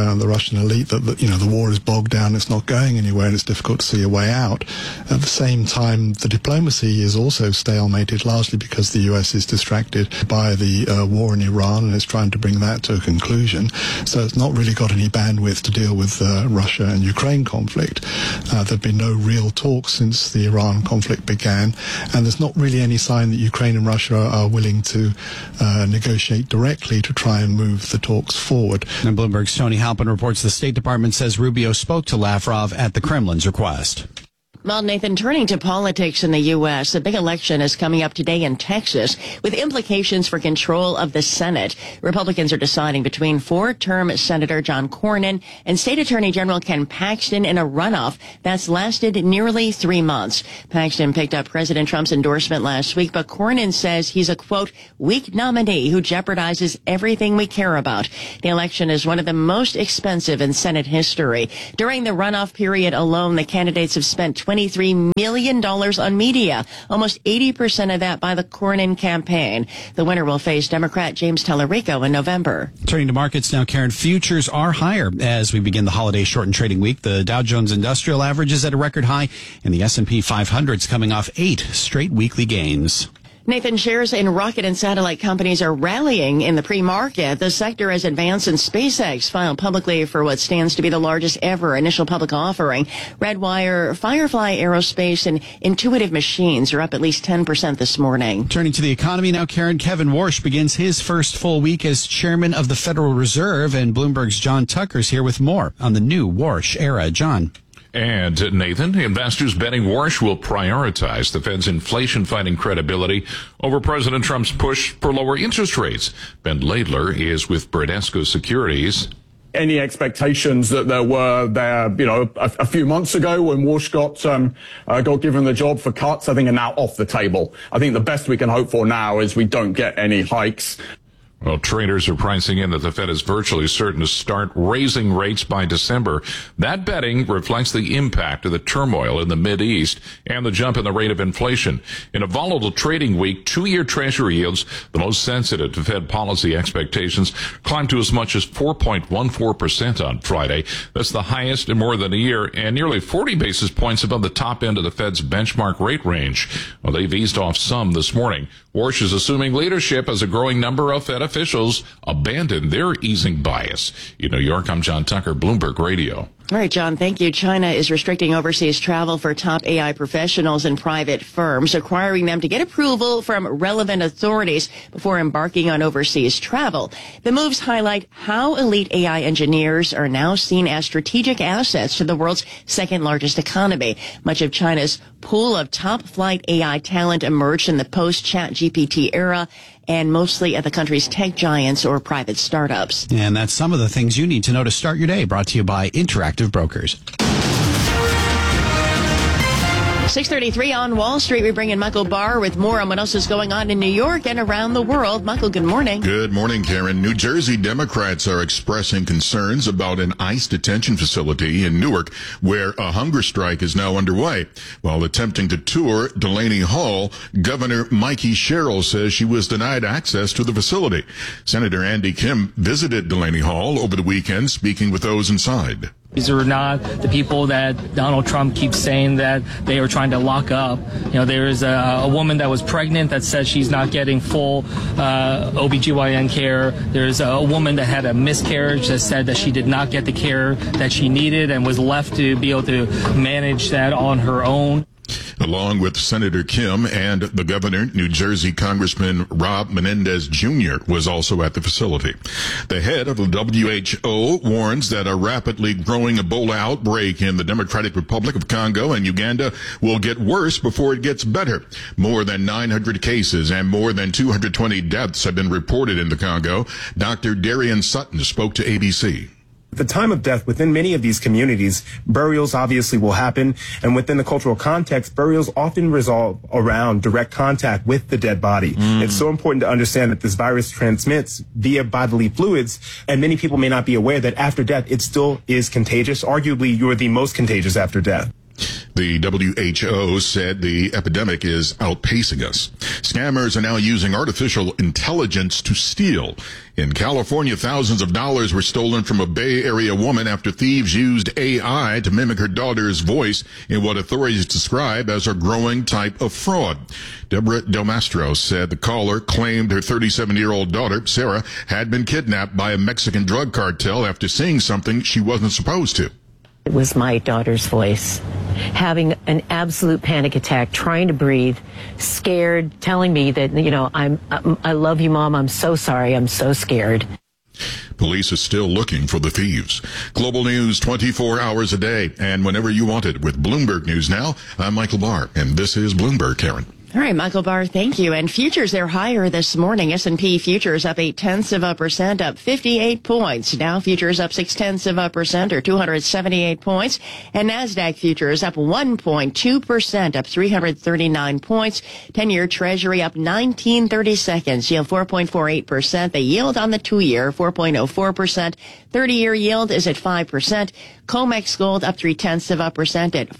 Russian elite that the war is bogged down, it's not going anywhere, and it's difficult to see a way out. At the same time, the diplomacy is also stalemated, largely because the US is distracted by the war in Iran and is trying to bring that to a conclusion. So it's not really got any bandwidth to deal with Russia and Ukraine conflict. There have been no real talks since the Iran conflict began, and there's not really any sign that Ukraine and Russia are willing to negotiate directly to try and move the talks forward.
And Bloomberg's Tony Halpin reports the State Department says Rubio spoke to Lavrov at the Kremlin's request.
Well, Nathan, turning to politics in the U.S., the big election is coming up today in Texas with implications for control of the Senate. Republicans are deciding between four-term Senator John Cornyn and State Attorney General Ken Paxton in a runoff that's lasted nearly 3 months. Paxton picked up President Trump's endorsement last week, but Cornyn says he's a, quote, weak nominee who jeopardizes everything we care about. The election is one of the most expensive in Senate history. During the runoff period alone, the candidates have spent $23 million on media, almost 80% of that by the Cornyn campaign. The winner will face Democrat James Tallarico in November.
Turning to markets now, Karen, futures are higher as we begin the holiday shortened trading week. The Dow Jones Industrial Average is at a record high, and the S&P 500 is coming off 8 straight weekly gains.
Nathan, shares in rocket and satellite companies are rallying in the pre-market. The sector has advanced, and SpaceX filed publicly for what stands to be the largest ever initial public offering. Redwire, Firefly Aerospace, and Intuitive Machines are up at least 10% this morning.
Turning to the economy now, Karen, Kevin Warsh begins his first full week as chairman of the Federal Reserve, and Bloomberg's John Tucker's here with more on the new Warsh era. John.
And Nathan, investors betting Warsh will prioritize the Fed's inflation-fighting credibility over President Trump's push for lower interest rates. Ben Laidler is with Bradesco Securities.
Any expectations that there were there, a few months ago when Warsh got given the job for cuts, I think are now off the table. I think the best we can hope for now is we don't get any hikes.
Well, traders are pricing in that the Fed is virtually certain to start raising rates by December. That betting reflects the impact of the turmoil in the Mideast and the jump in the rate of inflation. In a volatile trading week, 2-year Treasury yields, the most sensitive to Fed policy expectations, climbed to as much as 4.14% on Friday. That's the highest in more than a year and nearly 40 basis points above the top end of the Fed's benchmark rate range. Well, they've eased off some this morning. Warsh is assuming leadership as a growing number of Fed officials abandon their easing bias. In New York, I'm John Tucker, Bloomberg Radio.
All right, John, thank you. China is restricting overseas travel for top AI professionals and private firms, requiring them to get approval from relevant authorities before embarking on overseas travel. The moves highlight how elite AI engineers are now seen as strategic assets to the world's second largest economy. Much of China's pool of top flight AI talent emerged in the post-ChatGPT era, and mostly at the country's tech giants or private startups.
And that's some of the things you need to know to start your day, brought to you by Interactive Brokers.
6:33 on Wall Street. We bring in Michael Barr with more on what else is going on in New York and around the world. Michael, good morning.
Good morning, Karen. New Jersey Democrats are expressing concerns about an ICE detention facility in Newark where a hunger strike is now underway. While attempting to tour Delaney Hall, Governor Mikey Sherrill says she was denied access to the facility. Senator Andy Kim visited Delaney Hall over the weekend, speaking with those inside.
These are not the people that Donald Trump keeps saying that they are trying to lock up. There is a woman that was pregnant that says she's not getting full OBGYN care. There's a woman that had a miscarriage that said that she did not get the care that she needed and was left to be able to manage that on her own.
Along with Senator Kim and the governor, New Jersey Congressman Rob Menendez Jr. was also at the facility. The head of the WHO warns that a rapidly growing Ebola outbreak in the Democratic Republic of Congo and Uganda will get worse before it gets better. More than 900 cases and more than 220 deaths have been reported in the Congo. Dr. Darian Sutton spoke to ABC.
At the time of death, within many of these communities, burials obviously will happen, and within the cultural context, burials often resolve around direct contact with the dead body. It's so important to understand that this virus transmits via bodily fluids, and many people may not be aware that after death, it still is contagious. Arguably, you're the most contagious after death.
The WHO said the epidemic is outpacing us. Scammers are now using artificial intelligence to steal. In California, thousands of dollars were stolen from a Bay Area woman after thieves used AI to mimic her daughter's voice in what authorities describe as a growing type of fraud. Deborah Del Mastro said the caller claimed her 37-year-old daughter, Sarah, had been kidnapped by a Mexican drug cartel after seeing something she wasn't supposed to.
It was my daughter's voice, having an absolute panic attack, trying to breathe, scared, telling me that, I love you, Mom. I'm so sorry. I'm so scared.
Police are still looking for the thieves. Global news 24 hours a day and whenever you want it with Bloomberg News Now. I'm Michael Barr, and this is Bloomberg, Karen.
All right, Michael Barr, thank you. And futures, they're higher this morning. S&P futures up 0.8%, up 58 points. Dow futures up 0.6%, or 278 points. And NASDAQ futures up 1.2%, up 339 points. 10-year Treasury up 19/32, yield 4.48%. The yield on the 2-year, 4.04%. 30-year yield is at 5%. COMEX gold up 0.3% at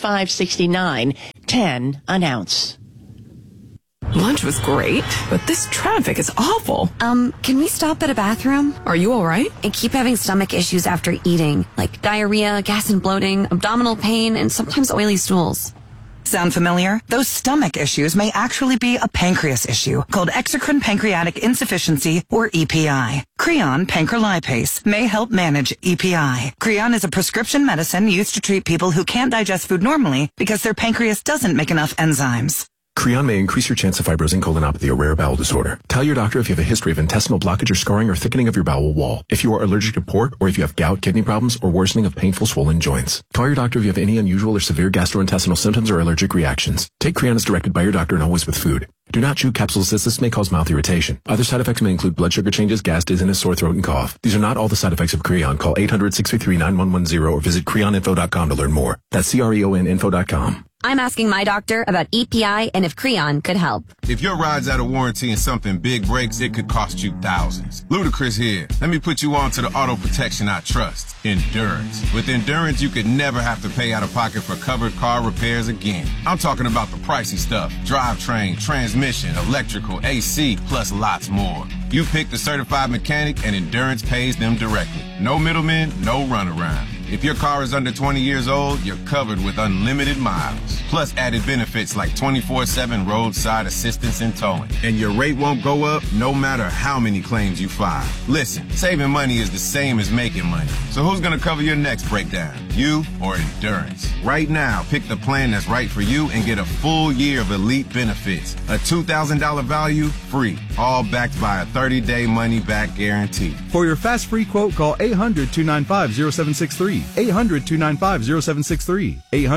$45.69.10 an ounce.
Lunch was great, but this traffic is awful.
Can we stop at a bathroom?
Are you all right?
I keep having stomach issues after eating, like diarrhea, gas and bloating, abdominal pain, and sometimes oily stools.
Sound familiar? Those stomach issues may actually be a pancreas issue called exocrine pancreatic insufficiency, or EPI. Creon pancrelipase may help manage EPI. Creon is a prescription medicine used to treat people who can't digest food normally because their pancreas doesn't make enough enzymes.
Creon may increase your chance of fibrosing colonopathy, a rare bowel disorder. Tell your doctor if you have a history of intestinal blockage or scarring or thickening of your bowel wall, if you are allergic to pork, or if you have gout, kidney problems, or worsening of painful swollen joints. Call your doctor if you have any unusual or severe gastrointestinal symptoms or allergic reactions. Take Creon as directed by your doctor and always with food. Do not chew capsules as this may cause mouth irritation. Other side effects may include blood sugar changes, gas, dizziness, sore throat, and cough. These are not all the side effects of Creon. Call 800-633-9110 or visit creoninfo.com to learn more. That's CREONinfo.com.
I'm asking my doctor about EPI and if Creon could help.
If your ride's out of warranty and something big breaks, it could cost you thousands. Ludacris here. Let me put you on to the auto protection I trust. Endurance. With Endurance, you could never have to pay out of pocket for covered car repairs again. I'm talking about the pricey stuff. Drivetrain, transmission, electrical, AC, plus lots more. You pick the certified mechanic and Endurance pays them directly. No middlemen, no runaround. If your car is under 20 years old, you're covered with unlimited miles. Plus added benefits like 24/7 roadside assistance and towing. And your rate won't go up no matter how many claims you file. Listen, saving money is the same as making money. So who's going to cover your next breakdown? You or Endurance? Right now, pick the plan that's right for you and get a full year of elite benefits. A $2,000 value, free. All backed by a 30-day money-back guarantee.
For your fast free quote, call 800-295-0763. 800-295-0763.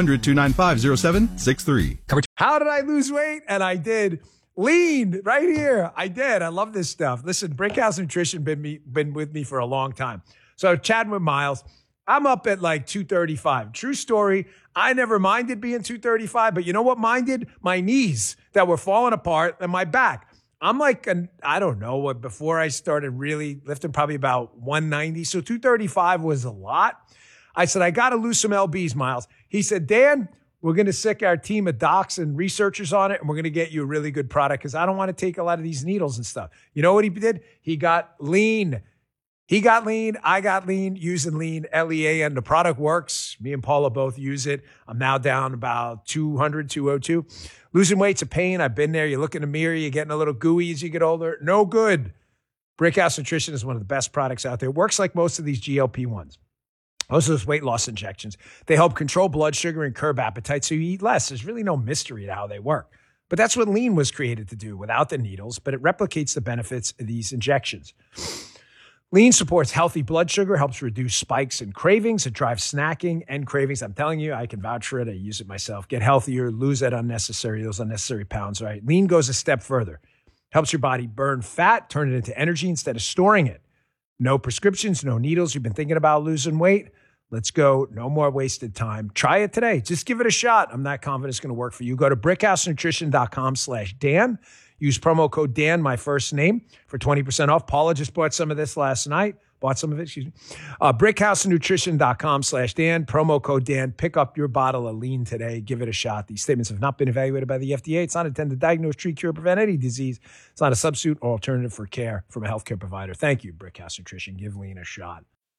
800-295-0763.
How did I lose weight? And I did. Lean right here. I did. I love this stuff. Listen, Brickhouse Nutrition been with me for a long time. So chatting with Miles, I'm up at like 235. True story. I never minded being 235, but you know what minded? My knees that were falling apart and my back. I'm like, I don't know, before I started really lifting, probably about 190. So 235 was a lot. I said, I got to lose some LBs, Miles. He said, Dan, we're going to sick our team of docs and researchers on it, and we're going to get you a really good product because I don't want to take a lot of these needles and stuff. You know what he did? He got lean. He got lean. I got lean using lean, LEA, and the product works. Me and Paula both use it. I'm now down about 200, 202. Losing weight's a pain. I've been there. You look in the mirror, you're getting a little gooey as you get older. No good. Brickhouse Nutrition is one of the best products out there. It works like most of these GLP-1s. Most of those weight loss injections. They help control blood sugar and curb appetite so you eat less. There's really no mystery to how they work. But that's what lean was created to do without the needles, but it replicates the benefits of these injections. Lean supports healthy blood sugar, helps reduce spikes and cravings. It drives snacking and cravings. I'm telling you, I can vouch for it. I use it myself. Get healthier, lose those unnecessary pounds, right? Lean goes a step further. Helps your body burn fat, turn it into energy instead of storing it. No prescriptions, no needles. You've been thinking about losing weight? Let's go. No more wasted time. Try it today. Just give it a shot. I'm not confident it's going to work for you. Go to brickhousenutrition.com/Dan. Use promo code Dan, my first name, for 20% off. Paula just bought some of this last night. bought some of it, excuse me. BrickhouseNutrition.com/Dan, promo code Dan. Pick up your bottle of lean today. Give it a shot. These statements have not been evaluated by the FDA. It's not intended to diagnose, treat, cure, prevent any disease. It's not a substitute or alternative for care from a healthcare provider. Thank you, Brickhouse Nutrition. Give lean a shot.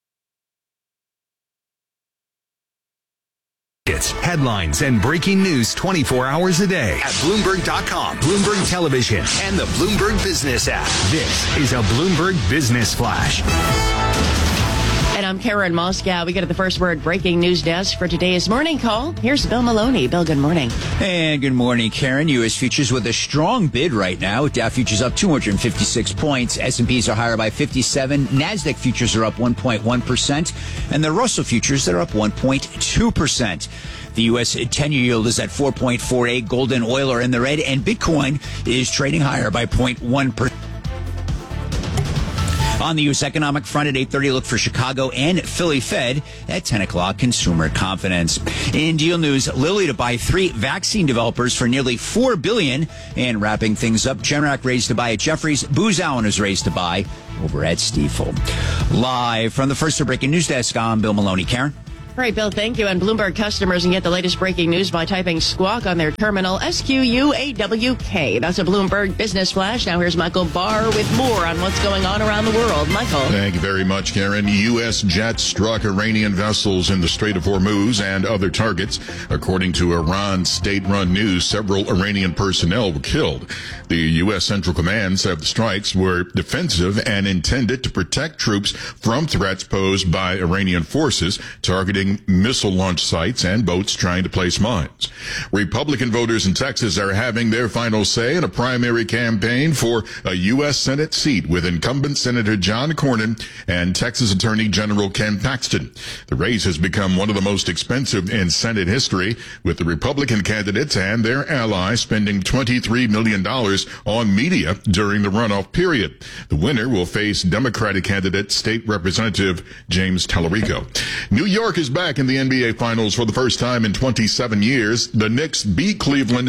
It's headlines and breaking news 24 hours a day at Bloomberg.com, Bloomberg Television, and the Bloomberg Business app. This is a Bloomberg Business Flash.
And I'm Karen Moscow. We go to the First Word breaking news desk for today's morning call. Here's Bill Maloney. Bill, good morning.
And good morning, Karen. U.S. futures with a strong bid right now. Dow futures up 256 points. S&Ps are higher by 57. NASDAQ futures are up 1.1%. And the Russell futures, they're up 1.2%. The U.S. 10-year yield is at 4.48. Gold and oil are in the red. And Bitcoin is trading higher by 0.1%. On the U.S. economic front at 8:30, look for Chicago and Philly Fed. At 10 o'clock, consumer confidence. In deal news, Lilly to buy 3 vaccine developers for nearly $4 billion. And wrapping things up, Generac raised to buy at Jefferies. Booz Allen is raised to buy over at Stifel. Live from the First Breaking News Desk, I'm Bill Maloney. Karen?
All right, Bill, thank you. And Bloomberg customers can get the latest breaking news by typing Squawk on their terminal, SQUAWK. That's a Bloomberg Business Flash. Now here's Michael Barr with more on what's going on around the world. Michael.
Thank you very much, Karen. U.S. jets struck Iranian vessels in the Strait of Hormuz and other targets. According to Iran state-run news, several Iranian personnel were killed. The U.S. Central Command said the strikes were defensive and intended to protect troops from threats posed by Iranian forces targeting missile launch sites and boats trying to place mines. Republican voters in Texas are having their final say in a primary campaign for a U.S. Senate seat with incumbent Senator John Cornyn and Texas Attorney General Ken Paxton. The race has become one of the most expensive in Senate history, with the Republican candidates and their allies spending $23 million on media during the runoff period. The winner will face Democratic candidate State Representative James Tallarico. New York is back in the NBA Finals for the first time in 27 years. The Knicks beat Cleveland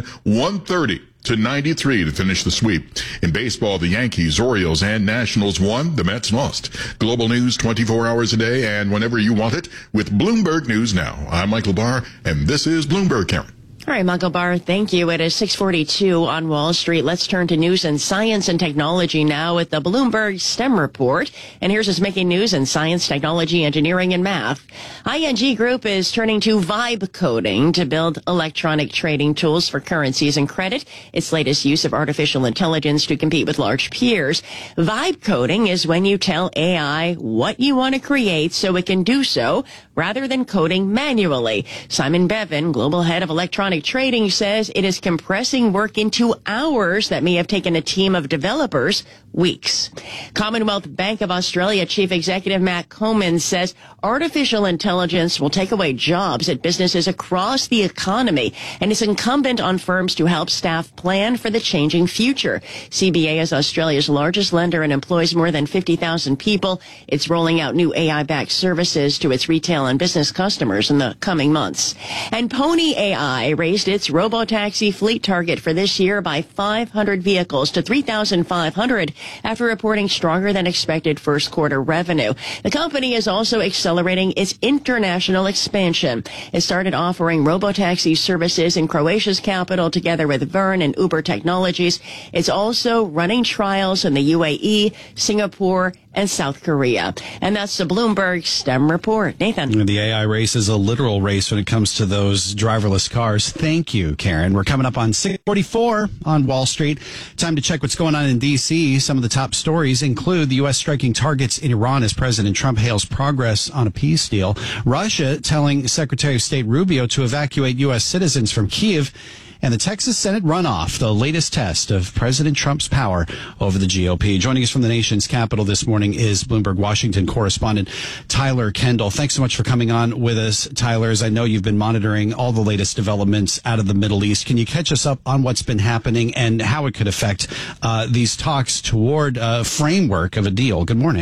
130-93 to finish the sweep. In baseball, the Yankees, Orioles, and Nationals won. The Mets lost. Global news 24 hours a day and whenever you want it with Bloomberg News Now. I'm Michael Barr, and this is Bloomberg, Karen.
All right, Michael Barr, thank you. It is 6:42 on Wall Street. Let's turn to news and science and technology now with the Bloomberg STEM report. And here's what's making news in science, technology, engineering, and math. ING Group is turning to vibe coding to build electronic trading tools for currencies and credit, its latest use of artificial intelligence to compete with large peers. Vibe coding is when you tell AI what you want to create so it can do so, rather than coding manually. Simon Bevan, global head of electronic trading, says it is compressing work into hours that may have taken a team of developers weeks. Commonwealth Bank of Australia Chief Executive Matt Comyn says artificial intelligence will take away jobs at businesses across the economy, and it's incumbent on firms to help staff plan for the changing future. CBA is Australia's largest lender and employs more than 50,000 people. It's rolling out new AI-backed services to its retail and business customers in the coming months. And Pony AI raised its robotaxi fleet target for this year by 500 vehicles to 3,500 after reporting stronger than expected first quarter revenue. The company is also accelerating its international expansion. It started offering robotaxi services in Croatia's capital together with Verne and Uber Technologies. It's also running trials in the UAE, Singapore, and South Korea. And that's the Bloomberg STEM report. Nathan.
The AI race is a literal race when it comes to those driverless cars. Thank you, Karen. We're coming up on 6:44 on Wall Street. Time to check what's going on in D.C. Some of the top stories include the U.S. striking targets in Iran as President Trump hails progress on a peace deal. Russia telling Secretary of State Rubio to evacuate U.S. citizens from Kyiv. And the Texas Senate runoff, the latest test of President Trump's power over the GOP. Joining us from the nation's capital this morning is Bloomberg Washington correspondent Tyler Kendall. Thanks so much for coming on with us, Tyler. As I know you've been monitoring all the latest developments out of the Middle East. Can you catch us up on what's been happening and how it could affect these talks toward a framework of a deal? Good morning.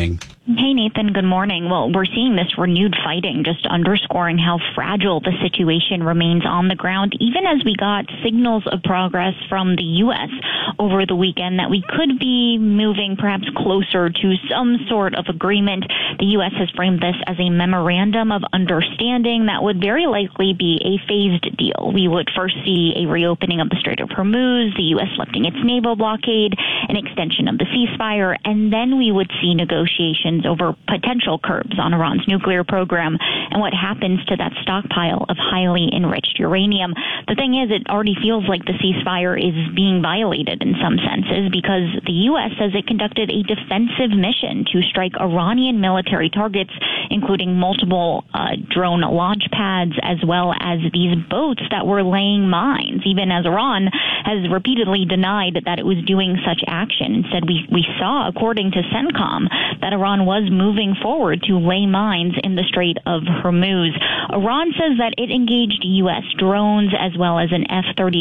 Hey, Nathan. Good morning. Well, we're seeing this renewed fighting just underscoring how fragile the situation remains on the ground, even as we got signals of progress from the U.S. over the weekend that we could be moving perhaps closer to some sort of agreement. The U.S. has framed this as a memorandum of understanding that would very likely be a phased deal. We would first see a reopening of the Strait of Hormuz, the U.S. lifting its naval blockade, an extension of the ceasefire, and then we would see negotiations over potential curbs on Iran's nuclear program and what happens to that stockpile of highly enriched uranium. The thing is, it already feels like the ceasefire is being violated in some senses because the U.S. says it conducted a defensive mission to strike Iranian military targets, including multiple drone launch pads, as well as these boats that were laying mines, even as Iran has repeatedly denied that it was doing such action. Instead, we saw, according to CENTCOM, that Iran was moving forward to lay mines in the Strait of Hormuz. Iran says that it engaged U.S. drones as well as an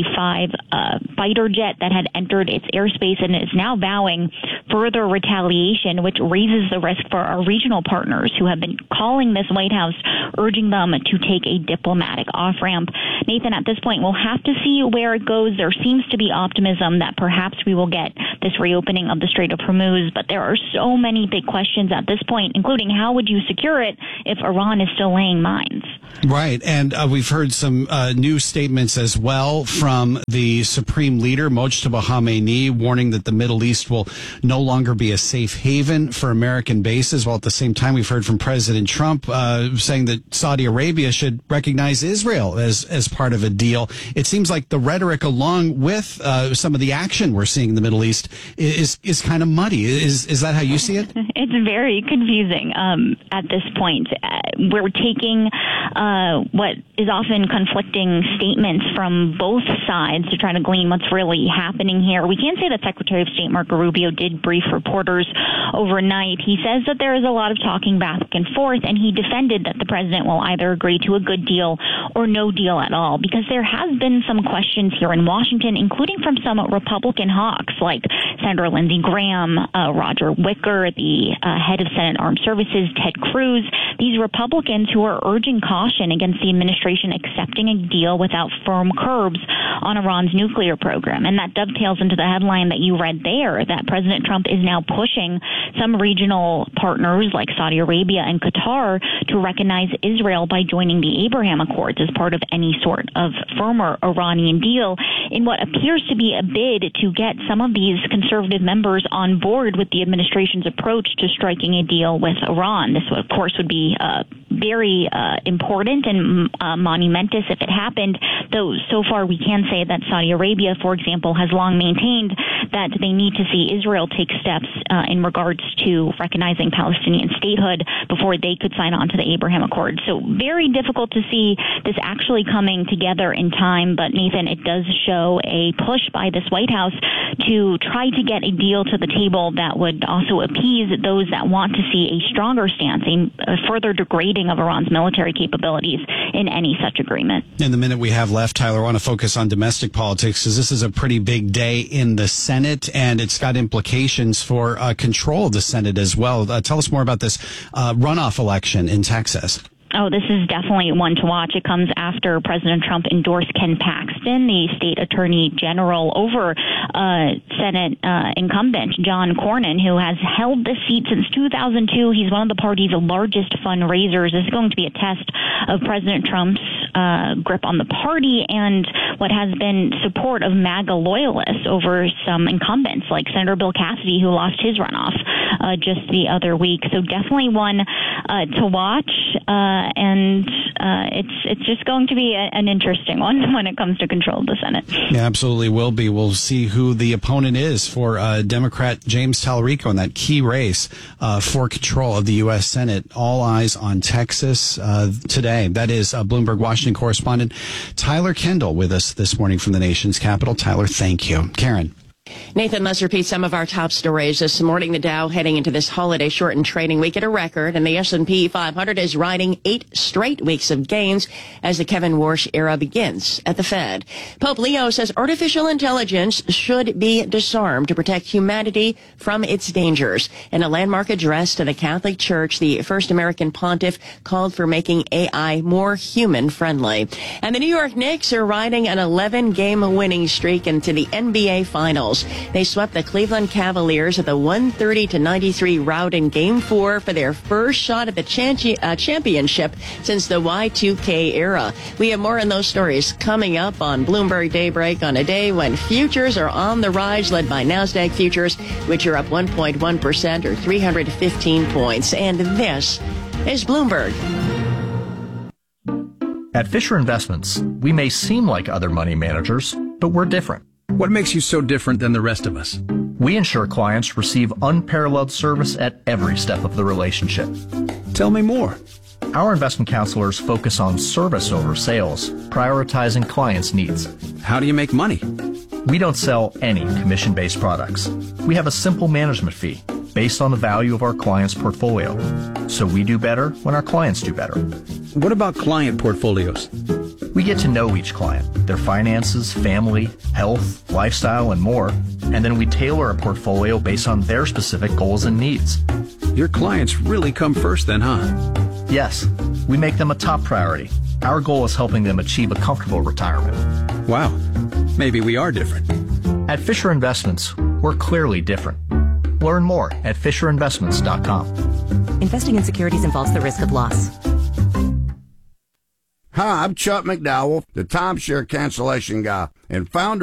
F-35 fighter jet that had entered its airspace and is now vowing further retaliation, which raises the risk for our regional partners who have been calling this White House, urging them to take a diplomatic off-ramp. Nathan, at this point, we'll have to see where it goes. There seems to be optimism that perhaps we will get this reopening of the Strait of Hormuz, but there are so many big questions at this point, including how would you secure it if Iran is still laying mines?
Right. And we've heard some new statements as well from the Supreme Leader, Mojtaba Khamenei, warning that the Middle East will no longer be a safe haven for American bases, while at the same time we've heard from President Trump saying that Saudi Arabia should recognize Israel as part of a deal. It seems like the rhetoric, along with some of the action we're seeing in the Middle East, is kind of muddy. Is that how you see it?
It's very confusing at this point. We're taking what is often conflicting statements from both sides to try to glean what's really happening here. We can say that Secretary of State Marco Rubio did brief reporters overnight. He says that there is a lot of talking back and forth, and he defended that the president will either agree to a good deal or no deal at all, because there has been some questions here in Washington, including from some Republican hawks like Senator Lindsey Graham, Roger Wicker, the head of Senate Armed Services, Ted Cruz, these Republicans who are urging caution against the administration accepting a deal without firm curbs on Iran's nuclear program. And that dovetails into the headline that you read there, that President Trump is now pushing some regional partners like Saudi Arabia and Qatar to recognize Israel by joining the Abraham Accords as part of any sort of firmer Iranian deal, in what appears to be a bid to get some of these conservative members on board with the administration's approach to striking a deal with Iran. This, of course, would be very important and monumentous if it happened, though so far we can say that Saudi Arabia, for example, has long maintained that they need to see Israel take steps in regards to recognizing Palestinian statehood before they could sign on to the Abraham Accords. So very difficult to see this actually coming together in time, but Nathan, it does show a push by this White House to try to get a deal to the table that would also appease those that want to see a stronger stance, a further degrading of Iran's military capabilities in any such agreement.
In the minute we have left, Tyler, I want to focus on domestic politics because this is a pretty big day in the Senate, and it's got implications for control of the Senate as well. Tell us more about this runoff election in Texas.
Oh, this is definitely one to watch. It comes after President Trump endorsed Ken Paxton, the state attorney general, over Senate incumbent John Cornyn, who has held this seat since 2002. He's one of the party's largest fundraisers. This is going to be a test of President Trump's grip on the party and what has been support of MAGA loyalists over some incumbents like Senator Bill Cassidy, who lost his runoff just the other week. So definitely one to watch. And it's just going to be an interesting one when it comes to control of the Senate.
Yeah, absolutely will be. We'll see who the opponent is for Democrat James Talarico in that key race for control of the U.S. Senate. All eyes on Texas today. That is Bloomberg Washington correspondent Tyler Kendall with us this morning from the nation's capital. Tyler, thank you. Karen.
Nathan, let's repeat some of our top stories this morning. The Dow heading into this holiday shortened trading week at a record, and the S&P 500 is riding 8 straight weeks of gains as the Kevin Warsh era begins at the Fed. Pope Leo says artificial intelligence should be disarmed to protect humanity from its dangers. In a landmark address to the Catholic Church, the first American pontiff called for making AI more human-friendly. And the New York Knicks are riding an 11-game winning streak into the NBA Finals. They swept the Cleveland Cavaliers at the 130-93 rout in Game 4 for their first shot at the championship since the Y2K era. We have more on those stories coming up on Bloomberg Daybreak on a day when futures are on the rise, led by NASDAQ futures, which are up 1.1% or 315 points. And this is Bloomberg.
At Fisher Investments, we may seem like other money managers, but we're different.
What makes you so different than the rest of us?
We ensure clients receive unparalleled service at every step of the relationship.
Tell me more.
Our investment counselors focus on service over sales, prioritizing clients' needs.
How do you make money?
We don't sell any commission-based products. We have a simple management fee based on the value of our client's portfolio. So we do better when our clients do better.
What about client portfolios?
We get to know each client, their finances, family, health, lifestyle, and more, and then we tailor a portfolio based on their specific goals and needs.
Your clients really come first then, huh?
Yes, we make them a top priority. Our goal is helping them achieve a comfortable retirement.
Wow, maybe we are different.
At Fisher Investments, we're clearly different. Learn more at FisherInvestments.com.
Investing in securities involves the risk of loss.
Hi, I'm Chuck McDowell, the timeshare cancellation guy and founder